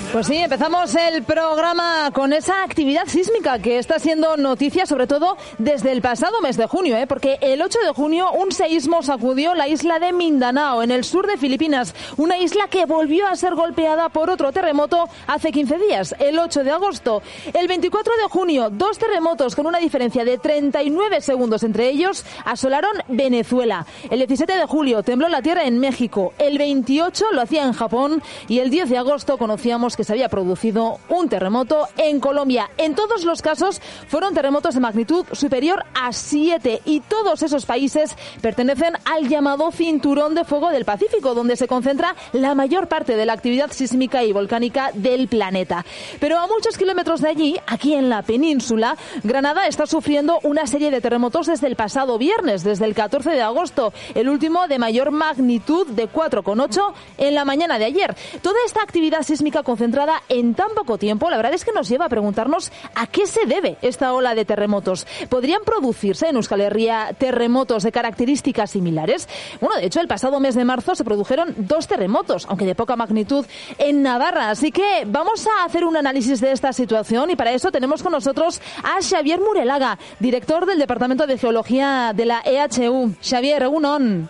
Pues sí, empezamos el programa con esa actividad sísmica que está siendo noticia, sobre todo desde el pasado mes de junio, porque el 8 de junio un seísmo sacudió la isla de Mindanao, en el sur de Filipinas, una isla que volvió a ser golpeada por otro terremoto hace 15 días, el 8 de agosto. El 24 de junio, dos terremotos con una diferencia de 39 segundos entre ellos asolaron Venezuela. El 17 de julio tembló la tierra en México, el 28 lo hacía en Japón y el 10 de agosto conocíamos que se había producido un terremoto en Colombia. En todos los casos fueron terremotos de magnitud superior a 7 y todos esos países pertenecen al llamado Cinturón de Fuego del Pacífico, donde se concentra la mayor parte de la actividad sísmica y volcánica del planeta. Pero a muchos kilómetros de allí, aquí en la península, Granada está sufriendo una serie de terremotos desde el pasado viernes, desde el 14 de agosto, el último de mayor magnitud de 4,8 en la mañana de ayer. Toda esta actividad sísmica concentrada en tan poco tiempo, la verdad es que nos lleva a preguntarnos a qué se debe esta ola de terremotos. ¿Podrían producirse en Euskal Herria terremotos de características similares? Bueno, de hecho, el pasado mes de marzo se produjeron dos terremotos, aunque de poca magnitud, en Navarra. Así que vamos a hacer un análisis de esta situación y para eso tenemos con nosotros a Xavier Murelaga, director del Departamento de Geología de la EHU. Xavier, egunon.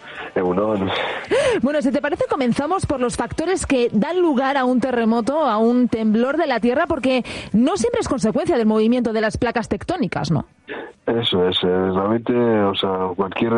Bueno, si te parece, comenzamos por los factores que dan lugar a un terremoto, a un temblor de la Tierra, porque no siempre es consecuencia del movimiento de las placas tectónicas, ¿no? Eso es, realmente, o sea,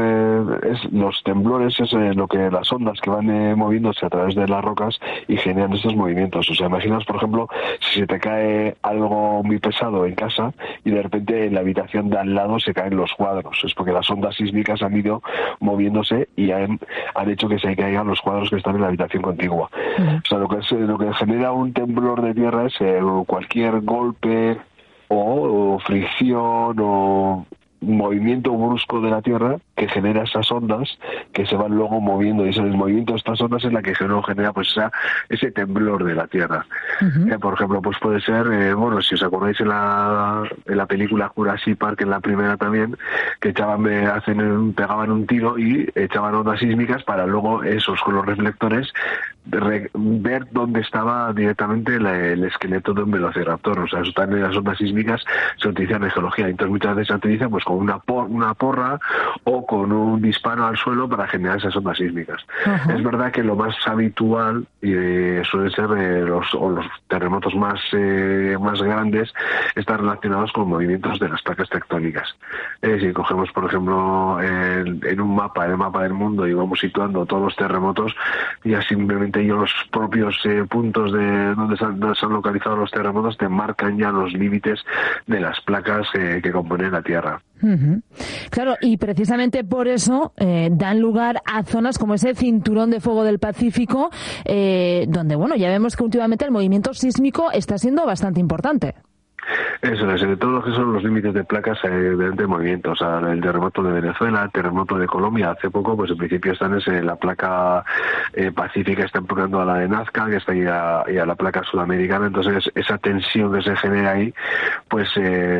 los temblores es lo que las ondas que van moviéndose a través de las rocas y generan estos movimientos. O sea, imaginaos, por ejemplo, si se te cae algo muy pesado en casa y de repente en la habitación de al lado se caen los cuadros. Es porque las ondas sísmicas han ido moviéndose y han hecho que se caigan los cuadros que están en la habitación contigua. O sea, lo que genera un temblor de tierra es cualquier golpe o fricción o movimiento brusco de la Tierra que genera esas ondas que se van luego moviendo, y el movimiento de estas ondas es la que genera pues ese temblor de la Tierra. Por ejemplo, pues puede ser, si os acordáis en la película Jurassic Park, en la primera también, que pegaban un tiro y echaban ondas sísmicas para luego esos con los reflectores ver dónde estaba directamente el esqueleto de un velociraptor. O sea, eso también las ondas sísmicas se utilizan en geología. Entonces muchas veces se utilizan pues con una porra o con un disparo al suelo para generar esas ondas sísmicas. Es verdad que lo más habitual suele ser los terremotos más grandes están relacionados con movimientos de las placas tectónicas. Si cogemos, por ejemplo, en el mapa del mundo y vamos situando todos los terremotos, ya simplemente los propios puntos de donde se han localizado los terremotos te marcan ya los límites de las placas que componen la Tierra. Claro, y precisamente por eso dan lugar a zonas como ese Cinturón de Fuego del Pacífico, donde, bueno, ya vemos que últimamente el movimiento sísmico está siendo bastante importante. Eso es, de todo lo que son los límites de placas de movimiento. O sea, el terremoto de Venezuela, el terremoto de Colombia, hace poco, pues en principio están en la placa pacífica, está empujando a la de Nazca, que está ahí a la placa sudamericana. Entonces, esa tensión que se genera ahí, pues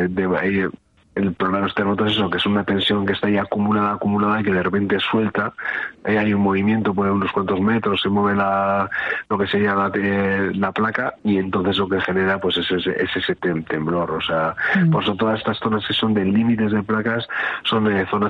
el problema de los terremotos es eso, que es una tensión que está ahí acumulada y que de repente suelta. Ahí hay un movimiento por unos cuantos metros, se mueve lo que sería la placa, y entonces lo que genera pues es ese temblor. O sea, por eso todas estas zonas que son de límites de placas son zonas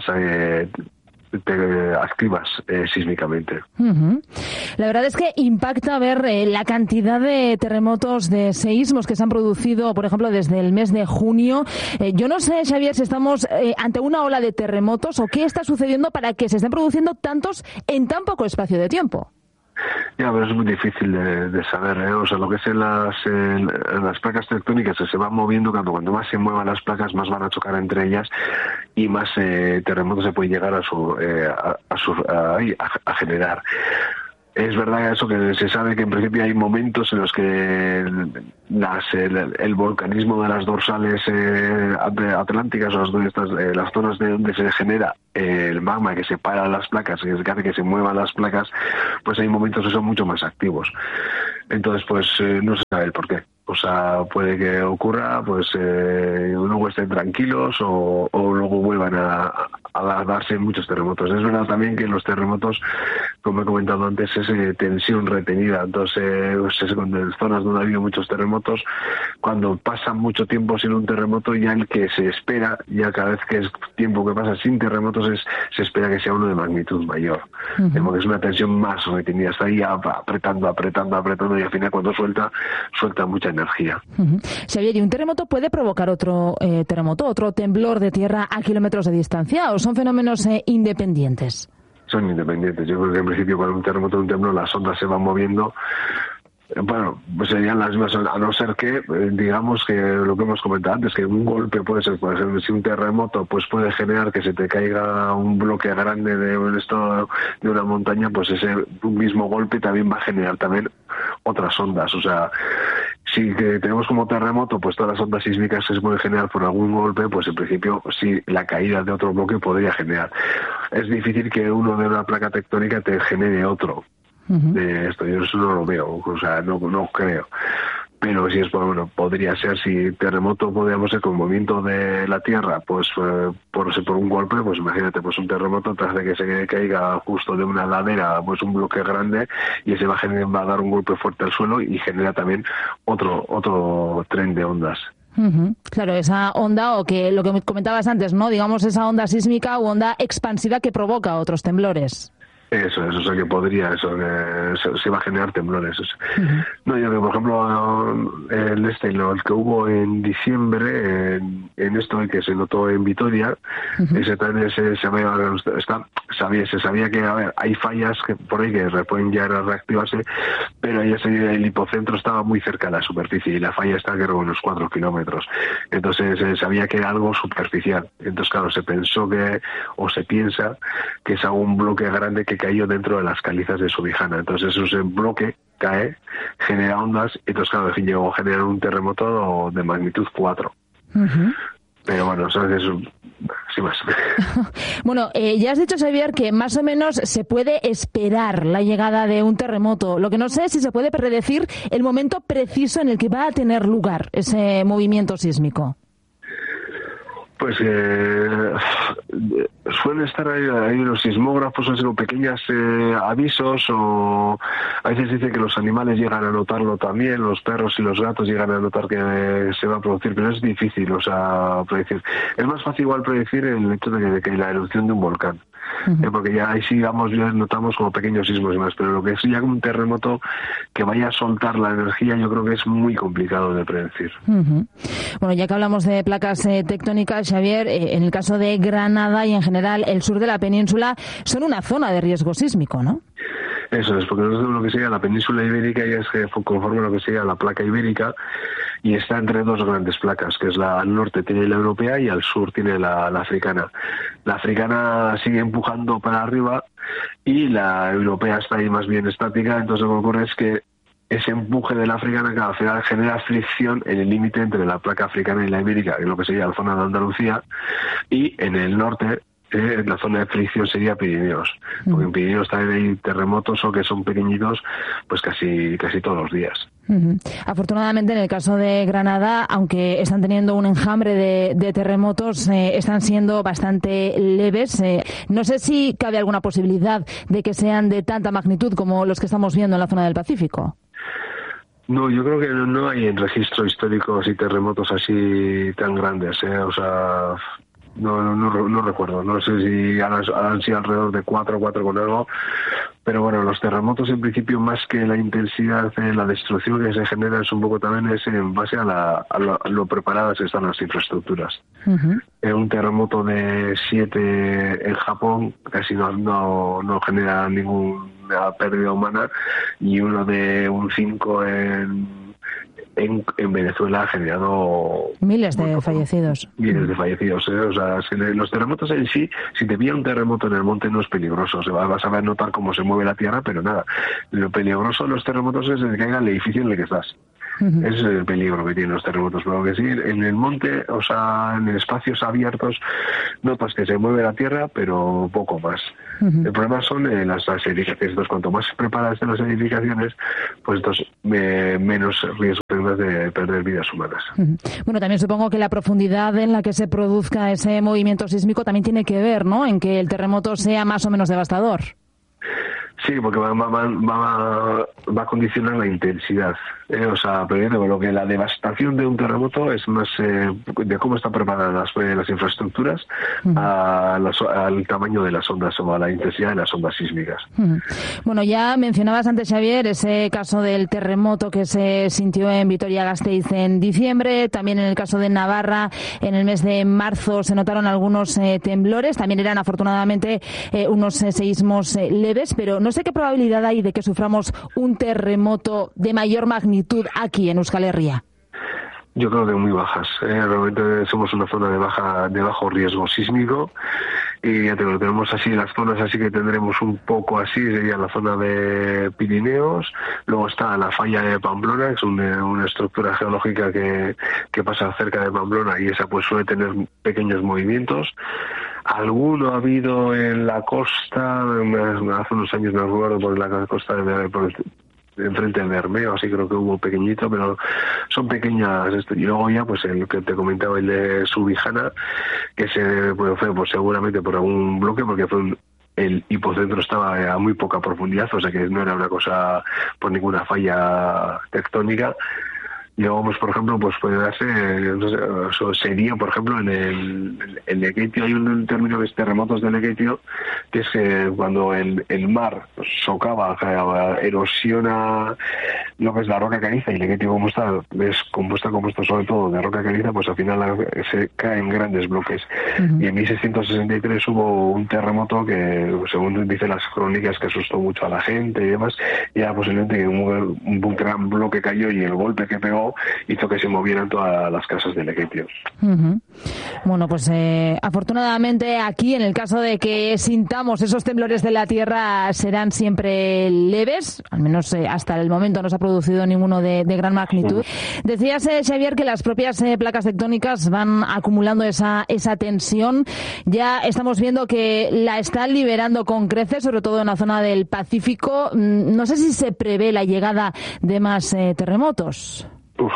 activas sísmicamente. La verdad es que impacta ver la cantidad de terremotos, de seísmos que se han producido, por ejemplo, desde el mes de junio. Yo no sé, Xavier, si estamos ante una ola de terremotos o qué está sucediendo para que se estén produciendo tantos en tan poco espacio de tiempo. Ya, pero es muy difícil de saber, O sea, lo que es en las placas tectónicas se van moviendo, cuando más se muevan las placas, más van a chocar entre ellas y más terremotos se pueden llegar a generar. Es verdad eso, que se sabe que en principio hay momentos en los que el volcanismo de las dorsales atlánticas, o las zonas de donde se genera el magma que separa las placas, que hace que se muevan las placas, pues hay momentos que son mucho más activos. Entonces, pues no se sabe el porqué. O sea, puede que ocurra, pues luego estén tranquilos o luego vuelvan a darse muchos terremotos. Es verdad también que los terremotos, como he comentado antes, es tensión retenida. Entonces, en zonas donde ha habido muchos terremotos, cuando pasa mucho tiempo sin un terremoto, ya el que se espera, ya cada vez que es tiempo que pasa sin terremotos, se espera que sea uno de magnitud mayor. Porque es una tensión más retenida. Está ahí apretando y al final cuando suelta mucha energía. Xavier, ¿y un terremoto puede provocar otro terremoto, otro temblor de tierra a kilómetros de distancia o son fenómenos independientes? Son independientes. Yo creo que en principio para un terremoto o un temblor las ondas se van moviendo. Bueno, pues serían las mismas, a no ser que, digamos que lo que hemos comentado antes, que un golpe puede ser si un terremoto pues puede generar que se te caiga un bloque grande de una montaña, pues ese mismo golpe también va a generar también otras ondas. O sea, si tenemos como terremoto pues todas las ondas sísmicas que se pueden generar por algún golpe, pues en principio sí, la caída de otro bloque podría generar. Es difícil que uno de una placa tectónica te genere otro. De esto, yo eso no lo veo, o sea, no creo. Pero si es, bueno, podría ser, si terremoto podríamos ser con movimiento de la Tierra, pues por un golpe, pues imagínate, pues un terremoto tras de que se caiga justo de una ladera, pues un bloque grande, y ese va a dar un golpe fuerte al suelo y genera también otro tren de ondas. Claro, esa onda, o que lo que comentabas antes, ¿no? Digamos, esa onda sísmica o onda expansiva que provoca otros temblores. Eso, o sea que podría, que se va a generar temblores. No, yo que por ejemplo el que hubo en diciembre en esto que se notó en Vitoria, ese también se sabía que hay fallas que por ahí que pueden llegar a reactivarse, pero el hipocentro estaba muy cerca de la superficie y la falla está creo que unos 4 kilómetros. Entonces se sabía que era algo superficial. Entonces claro, se pensó se piensa que es algún bloque grande que cayó dentro de las calizas de Subijana. Entonces ese bloque cae, genera ondas y entonces claro, llegó a generar un terremoto de magnitud 4. Pero bueno, ¿sabes? Eso, sin más. Bueno, ya has dicho, Xavier, que más o menos se puede esperar la llegada de un terremoto. Lo que no sé es si se puede predecir el momento preciso en el que va a tener lugar ese movimiento sísmico. Pues suelen estar ahí los sismógrafos, o pequeños avisos, o a veces dice que los animales llegan a notarlo también, los perros y los gatos llegan a notar que se va a producir, pero es difícil, o sea, predecir. Es más fácil igual predecir el hecho de que la erupción de un volcán. Porque ya ahí sí ya notamos como pequeños sismos y más, pero lo que es ya un terremoto que vaya a soltar la energía, yo creo que es muy complicado de predecir. Bueno, ya que hablamos de placas tectónicas, Xavier, en el caso de Granada y en general el sur de la península, son una zona de riesgo sísmico, ¿no? Eso es, porque nosotros lo que sería la península ibérica ya es que conforma lo que sería la placa ibérica y está entre dos grandes placas, que es al norte tiene la europea y al sur tiene la africana. La africana sigue empujando para arriba y la europea está ahí más bien estática, entonces lo que ocurre es que ese empuje de la africana que al final genera fricción en el límite entre la placa africana y la ibérica, que es lo que sería la zona de Andalucía, y en el norte la zona de fricción sería Pirineos, porque en Pirineos también hay terremotos o que son pequeñitos, pues casi todos los días. Afortunadamente, en el caso de Granada, aunque están teniendo un enjambre de terremotos, están siendo bastante leves. No sé si cabe alguna posibilidad de que sean de tanta magnitud como los que estamos viendo en la zona del Pacífico. No, yo creo que no hay en registro histórico así terremotos así tan grandes, o sea, no recuerdo, no sé si han sido alrededor de 4 con algo, pero bueno, los terremotos en principio, más que la intensidad de la destrucción que se genera, es un poco también es en base a lo preparadas están las infraestructuras. Un terremoto de 7 en Japón casi no genera ninguna pérdida humana, y uno de un 5 en Venezuela ha generado miles de fallecidos. O sea, los terremotos en sí, si te pilla un terremoto en el monte no es peligroso, vas a ver notar cómo se mueve la tierra, pero nada. Lo peligroso de los terremotos es que caiga el edificio en el que estás. Ese es el peligro que tienen los terremotos. Pero que sí, en el monte, o sea, en espacios abiertos, notas que se mueve la tierra, pero poco más. El problema son las edificaciones. Entonces, cuanto más preparadas estén las edificaciones, pues entonces menos riesgo tendrás de perder vidas humanas. Bueno, también supongo que la profundidad en la que se produzca ese movimiento sísmico también tiene que ver, ¿no?, en que el terremoto sea más o menos devastador. Sí, porque va a condicionar la intensidad. O sea, pero lo que la devastación de un terremoto es más de cómo están preparadas las infraestructuras al tamaño de las ondas o a la intensidad de las ondas sísmicas. Bueno, ya mencionabas antes, Xavier, ese caso del terremoto que se sintió en Vitoria-Gasteiz en diciembre. También en el caso de Navarra, en el mes de marzo se notaron algunos temblores. También eran afortunadamente unos seísmos leves, pero no sé qué probabilidad hay de que suframos un terremoto de mayor magnitud aquí en Euskal Herria. Yo creo que muy bajas. Realmente somos una zona de bajo riesgo sísmico y ya tenemos así las zonas así que tendremos un poco así, sería la zona de Pirineos, luego está la falla de Pamplona, que es una estructura geológica que pasa cerca de Pamplona y esa pues suele tener pequeños movimientos. Alguno ha habido en la costa, hace unos años me acuerdo por la costa enfrente de Bermeo, así creo que hubo pequeñito, pero son pequeñas. Y luego ya, pues el que te comentaba, el de Subijana, que fue pues, seguramente por algún bloque, porque el hipocentro estaba a muy poca profundidad, o sea que no era una cosa por ninguna falla tectónica. Y luego, pues, por ejemplo, pues puede darse, sería, por ejemplo, en el Lekeitio, hay un término que es terremotos de Lekeitio, que es que cuando el mar socava, erosiona lo que es la roca caliza, y Lekeitio como está, es compuesto sobre todo de roca caliza, pues al final se cae en grandes bloques. Y en 1663 hubo un terremoto que, según dicen las crónicas, que asustó mucho a la gente y demás, y era posiblemente que un gran bloque cayó y el golpe que pegó hizo que se movieran todas las casas de Lekeitio. Bueno, pues afortunadamente aquí, en el caso de que sintamos esos temblores de la tierra, serán siempre leves, al menos hasta el momento no se ha producido ninguno de gran magnitud. Decías, Xavier, que las propias placas tectónicas van acumulando esa tensión. Ya estamos viendo que la están liberando con creces, sobre todo en la zona del Pacífico. No sé si se prevé la llegada de más terremotos.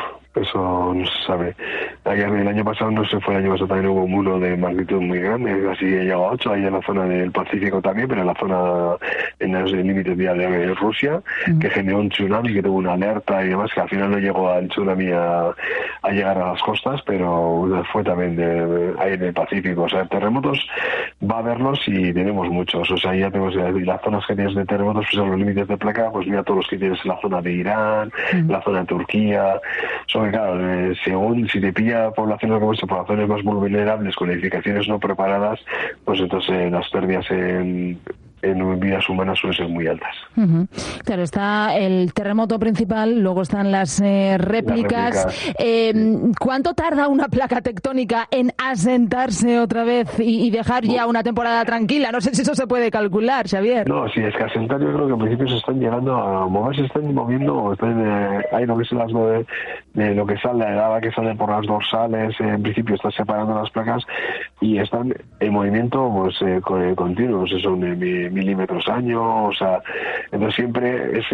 Eso no se sabe. El año pasado, no se fue el año pasado, también hubo uno de magnitud muy grande, así llegó a 8, ahí en la zona del Pacífico también, pero en la zona, en los límites de Rusia, que generó un tsunami, que tuvo una alerta y demás, que al final no llegó al tsunami a llegar a las costas, pero fue también ahí en el Pacífico. O sea, terremotos va a haberlos y tenemos muchos. O sea, ya tenemos las zonas que tienes de terremotos, pues son los límites de placa, pues mira todos los que tienes en la zona de Irán, la zona de Turquía. Claro, según si te pilla poblaciones más vulnerables con edificaciones no preparadas, pues entonces las pérdidas en vidas humanas suelen ser muy altas. Claro, está el terremoto principal, luego están las réplicas. ¿Cuánto tarda una placa tectónica en asentarse otra vez y dejar ya una temporada tranquila? No sé si eso se puede calcular, Xavier. No, si es que asentar, yo creo que al principio se están llegando a mover, se están moviendo, hay lo que es de lo que sale, la lava que sale por las dorsales, en principio están separando las placas y están en movimiento pues continuo, son milímetros año, o sea, entonces siempre es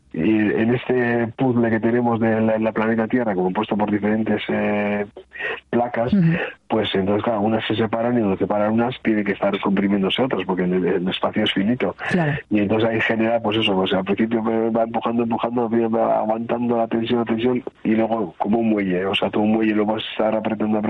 en este puzzle que tenemos de la planeta Tierra compuesto por diferentes placas, pues entonces claro, unas se separan y donde separan unas tiene que estar comprimiéndose otras porque el espacio es finito. Claro. Y entonces ahí genera pues eso, al principio va empujando, va aguantando la tensión y luego como un muelle, o sea, todo un muelle lo vas a estar apretando,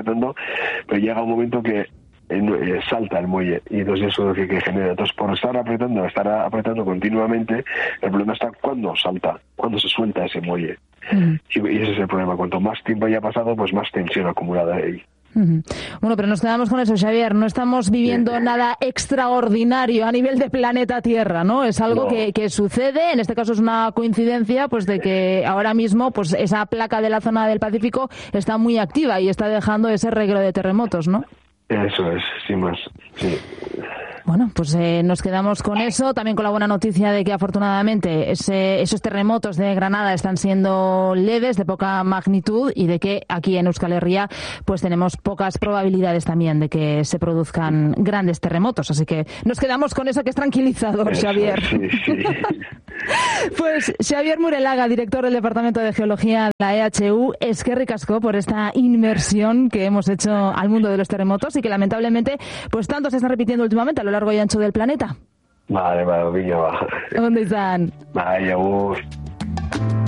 pero llega un momento que salta el muelle y entonces eso es lo que genera. Entonces por estar apretando continuamente, el problema está cuando salta, cuando se suelta ese muelle. Y ese es el problema, cuanto más tiempo haya pasado, pues más tensión acumulada ahí. Bueno, pero nos quedamos con eso, Xavier. No estamos viviendo nada extraordinario a nivel de planeta Tierra, ¿no? Es algo que sucede. En este caso es una coincidencia, pues de que ahora mismo, pues esa placa de la zona del Pacífico está muy activa y está dejando ese reguero de terremotos, ¿no? Eso es, sin más, sí. Bueno, pues nos quedamos con eso, también con la buena noticia de que afortunadamente esos terremotos de Granada están siendo leves, de poca magnitud, y de que aquí en Euskal Herria pues tenemos pocas probabilidades también de que se produzcan grandes terremotos, así que nos quedamos con eso, que es tranquilizador, Xavier. Sí. Pues Xavier Murelaga, director del Departamento de Geología de la EHU, eskerrik asko por esta inmersión que hemos hecho al mundo de los terremotos y que lamentablemente pues tanto se está repitiendo últimamente a lo largo y ancho del planeta. Vale, vinga, va. ¿Dónde están? Bai, agur.